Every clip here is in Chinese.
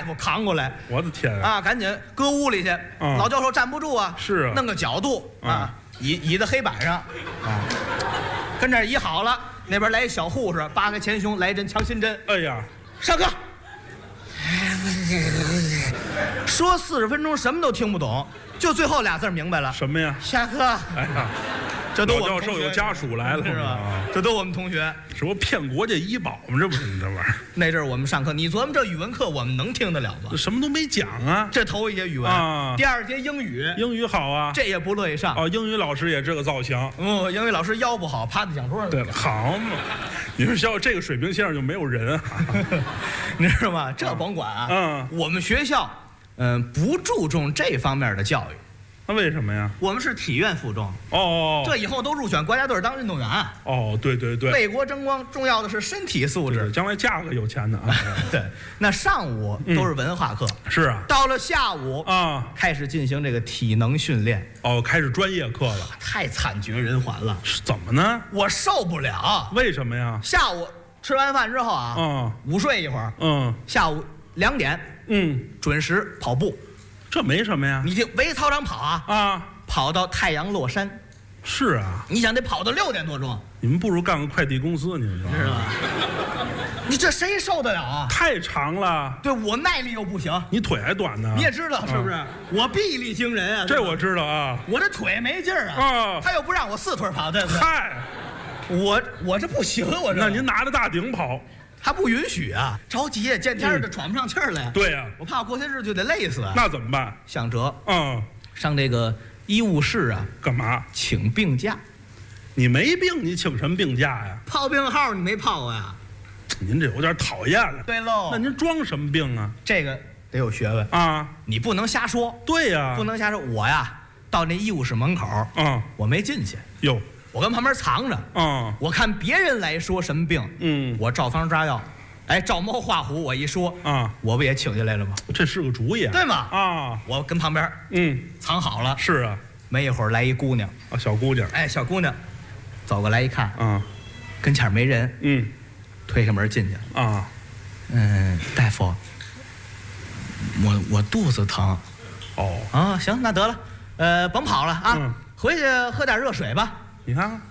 夫扛过来。 我的天啊！ 赶紧搁屋里去。老教授站不住啊， 是啊， 弄个角度啊，倚在黑板上啊，跟这儿倚好了。那边来一小护士，扒开前胸来一针强心针。 哎呀， 上课。说40分钟什么都听不懂，就最后俩字明白了。 什么呀？ 下课。 哎呀， 这都我老教授有家属来了是吧？这都我们同学。 什么骗国家医保吗？这不是你这玩意儿？ 那阵儿我们上课，你琢磨这语文课我们能听得了吗？ 什么都没讲啊。 这头一节语文啊， 第二节英语。 英语好啊， 这也不乐意上。 哦，英语老师也这个造型。 英语老师腰不好，趴在讲桌上。 对了，好嘛，你说像这个水平线上就没有人啊， 你知道吗？这甭管啊。我们学校，不注重这方面的教育。 那为什么呀？ 我们是体院附中。 哦， 这以后都入选国家队当运动员。 哦，对对对， 为国争光，重要的是身体素质， 将来嫁个有钱的啊。 对，那上午都是文化课。 是啊。 到了下午啊，开始进行这个体能训练。 哦，开始专业课了。 太惨绝人寰了。 怎么呢？ 我受不了。 为什么呀？ 下午吃完饭之后啊，午睡一会儿。下午2点，准时跑步。 这没什么呀， 你就围操场跑啊，跑到太阳落山。 是啊， 你想得跑到6点多钟。 你们不如干个快递公司，你们是吧？你这谁受得了啊？ 太长了。 对，我耐力又不行。 你腿还短呢。 你也知道是不是？我臂力惊人啊。 这我知道啊。 我这腿没劲儿啊。他又不让我4腿跑，对不对？ 嗨， 我这不行，我这。 那您拿着大顶跑。 他不允许啊！着急，见天的喘不上气儿来。 对呀， 我怕我过些日子就得累死。 那怎么办？ 想辙。上这个医务室啊。 干嘛？ 请病假。 你没病，你请什么病假呀？ 泡病号你没泡过呀？ 您这有点讨厌了。 对喽。 那您装什么病啊？ 这个得有学问啊！你不能瞎说。 对呀， 不能瞎说。我呀，到那医务室门口，我没进去。 哟。 我跟旁边藏着，我看别人来说什么病，我照方抓药，照猫画虎，我一说，我不也请进来了吗？ 这是个主意， 对吗？我跟旁边，藏好了。 是啊， 没一会儿来一姑娘， 小姑娘， 小姑娘，走过来一看，跟前没人，推开门进去了，大夫，我肚子疼，行，那得了，甭跑了啊，回去喝点热水吧。 你看，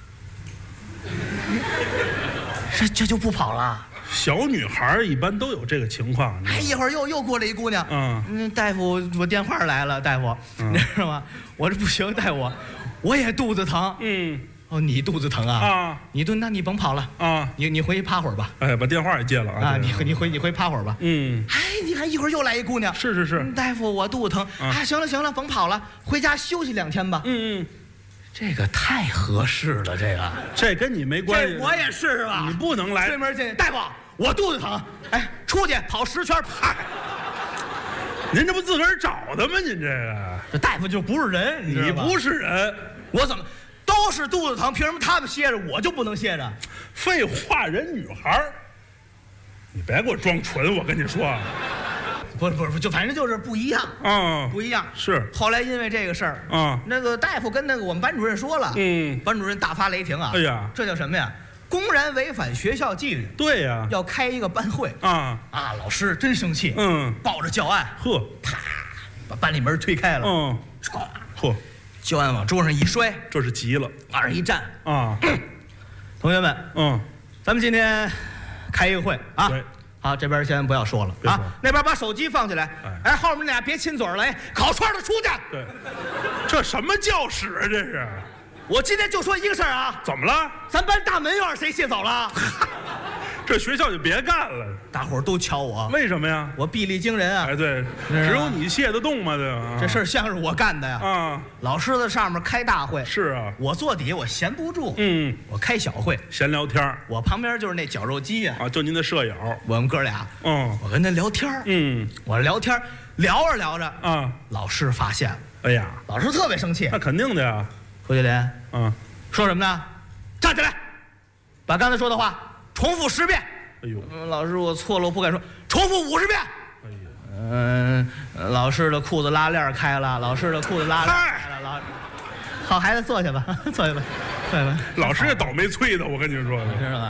这就不跑了。 小女孩一般都有这个情况。 一会儿又过来一姑娘，大夫，我电话来了，大夫，你知道吗？我这不行，大夫，我也肚子疼。你肚子疼啊？那你甭跑了啊，你回去趴会儿吧。 把电话也接了啊。 你回趴会儿吧。你看一会儿又来一姑娘。 是。 大夫，我肚子疼。行了，甭跑了，回家休息2天吧。这个太合适了， 这跟你没关系。 我也是吧？ 你不能来。 推门进去，大夫，我肚子疼。出去跑10圈。 您这不自个儿找的吗？您这大夫就不是人， 你不是人， 我怎么都是肚子疼？凭什么他们歇着，我就不能歇着？ 废话，人女孩，你别给我装纯，我跟你说。 不是，就反正就是不一样不一样。 是。 后来因为这个事儿那个大夫跟那个我们班主任说了，班主任大发雷霆啊！ 哎呀， 这叫什么呀？公然违反学校纪律。 对呀， 要开一个班会老师真生气，抱着教案，啪，把班里门推开了，教案往桌上一摔， 这是急了， 往上一站同学们，咱们今天开一个会啊。好，这边先不要说了啊，那边把手机放起来。后面俩别亲嘴了，烤串的出去。 对，这什么教室啊？这是。 我今天就说一个事儿啊。 怎么了？ 咱班大门院谁卸走了？ 这学校就别干了。 大伙儿都瞧我， 为什么呀？ 我臂力惊人啊！ 对，只有你卸得动吗？对吧？ 这事儿像是我干的呀。老师在上面开大会。 是啊。我坐底下我闲不住。我开小会， 闲聊天。 我旁边就是那绞肉机呀。 就您的舍友。 我们哥俩。我跟他聊天。我聊天聊着聊着老师发现了。 哎呀， 老师特别生气。 那肯定的呀。 何学莲，说什么呢？站起来，把刚才说的话重复10遍。 哎呦， 老师，我错了，我不敢说，重复50遍。哎呀，老师的裤子拉链开了，老师的裤子拉链开了。好孩子，坐下吧，坐下吧，坐下吧。 老师也倒霉催的，我跟你说， 知道吧？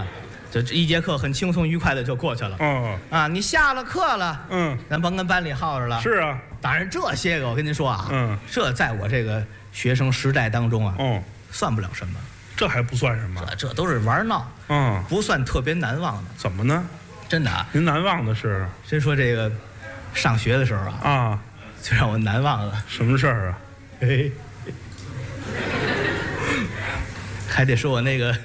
就一节课很轻松愉快的就过去了。 哦， 啊，你下了课了，咱甭跟班里耗着了。 是啊， 当然这些个我跟您说啊，这在我这个学生时代当中啊，算不了什么。 这还不算什么， 这都是玩闹，不算特别难忘的。 怎么呢？ 真的啊， 您难忘的是？ 真说这个上学的时候啊，就让我难忘了。 什么事儿啊？ 嘿，还得说我那个，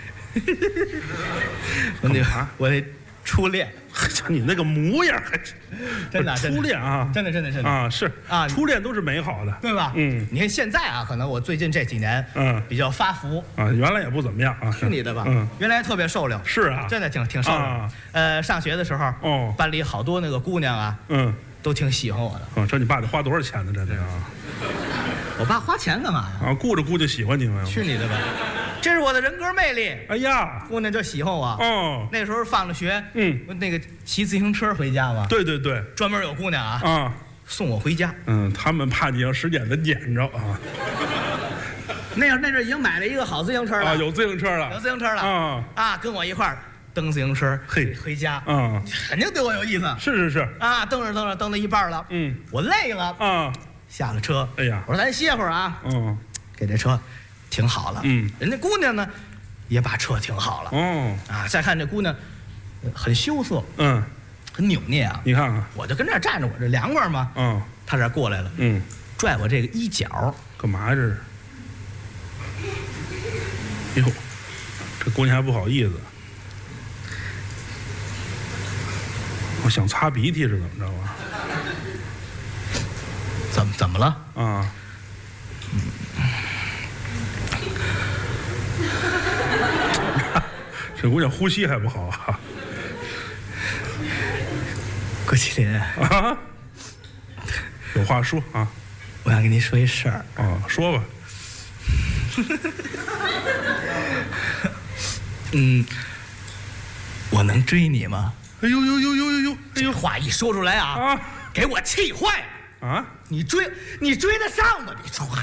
我那初恋。 你那个模样还真的初恋啊， 真的啊，是啊，初恋都是美好的， 对吧？你看现在啊，可能我最近这几年比较发福啊，原来也不怎么样啊， 去你的吧，原来特别受领， 是啊， 真的挺受领。上学的时候，班里好多那个姑娘啊，都挺喜欢我的。 这你爸得花多少钱呢？这啊， 我爸花钱干嘛呀？ 啊，顾着姑娘喜欢你们， 去你的吧！这是我的人格魅力。 哎呀， 姑娘就喜欢我。那时候放了学，那个骑自行车回家嘛。 对， 专门有姑娘啊，送我回家。 他们怕你要时间的撵着啊。 那阵已经买了一个好自行车了。 有自行车了。 跟我一块儿蹬自行车，回家。肯定对我有意思。 是。 蹬着蹬到一半了，我累了。下了车， 哎呀， 我说咱歇会儿啊。给这车停好了。人家姑娘呢，也把车停好了。再看这姑娘，很羞涩，很扭捏啊。 你看看， 我就跟这儿站着，我这凉快嘛。她这过来了，拽我这个衣角， 干嘛这是？哟，这姑娘还不好意思。我想擦鼻涕是怎么着啊？ 怎么了？ 这姑娘呼吸还不好啊！ 郭麒麟啊，有话说啊！ 我想跟您说一事儿说吧。 我能追你吗？ 哎呦！ 话一说出来啊，给我气坏了啊！你追得上吗？你抓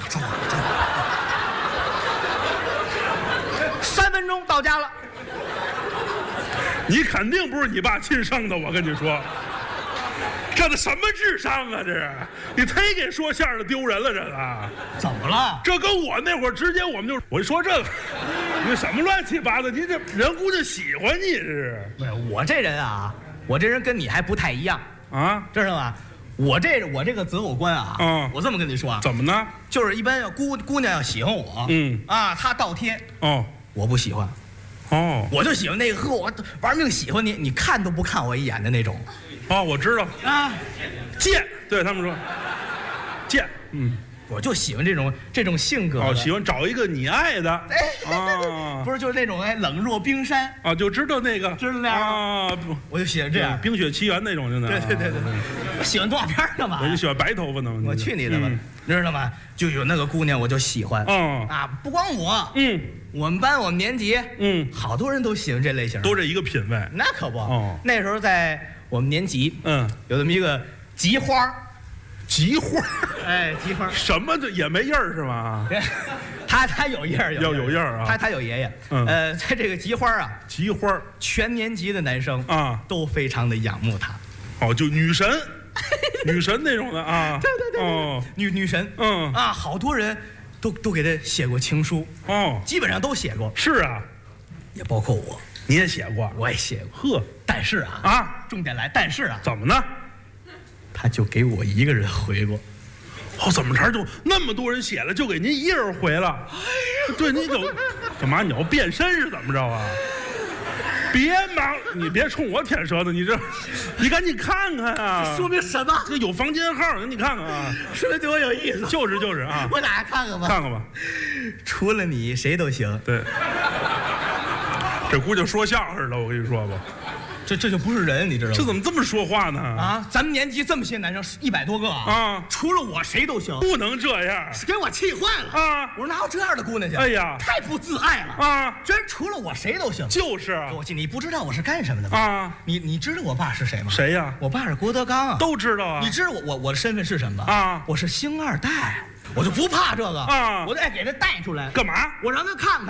！3分钟到家了。 你肯定不是你爸亲生的，我跟你说，这什么智商啊？这是你忒给说相声的丢人了，这个怎么了？ 这跟我那会儿直接我说这个，你什么乱七八糟？你这人姑娘喜欢你，这是？ 我这人啊，我这人跟你还不太一样啊，知道吗？我这个择偶观啊，我这么跟你说啊， 怎么呢？ 就是一般要姑娘要喜欢我，她倒贴，我不喜欢。我就喜欢那个我玩命喜欢你，你看都不看我一眼的那种。 我知道啊，贱，对他们说，贱， 我就喜欢这种性格。 喜欢找一个你爱的， 不是就是那种冷若冰山就知道那个， 知道那样我就喜欢这样， 冰雪奇缘那种，真的。 对，我喜欢动画片干嘛？ 我就喜欢白头发呢。 我去你的吧，你知道吗？就有那个姑娘我就喜欢，不光我，我们班我们年级，好多人都喜欢这类型， 都这一个品味。 那可不，那时候在我们年级，有这么一个菊花， 菊花， 菊花， 什么的也没印儿是吗？ 他有印儿， 要有印儿啊。 他有爷爷，在这个菊花啊， 菊花， 全年级的男生都非常的仰慕他。 就女神，女神那种的啊。 对，女神，好多人都给他写过情书，基本上都写过。 是啊， 也包括我， 你也写过， 我也写过。但是重点来，但是怎么呢？ 他就给我一个人回过。 怎么着就那么多人写了，就给您一人回了？对，你干嘛？你要变身是怎么着啊？别忙，你别冲我舔舌头，你赶紧看看啊！ 说明什么？ 这有房间号，你看看啊！ 说明对我有意思。 就是啊！ 我哪看看吧？ 看看吧。 除了你，谁都行。 对。这姑娘说相声的，我跟你说吧。 这就不是人，你知道吗？ 这怎么这么说话呢？ 咱们年级这么些男生，100多个除了我谁都行。 不能这样， 给我气坏了我说哪有这样的姑娘去？ 哎呀， 太不自爱了居然除了我谁都行。 就是你不知道我是干什么的吗？你知道我爸是谁吗？ 谁呀？ 我爸是郭德纲都知道啊。 你知道我的身份是什么吗？我是星2代，我就不怕这个我就爱给他带出来。 干嘛？ 我让他看看。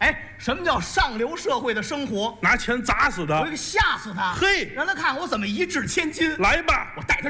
哎，什么叫上流社会的生活？ 拿钱砸死他， 我给吓死他！ 嘿， 让他看我怎么一掷千金。 来吧， 我带他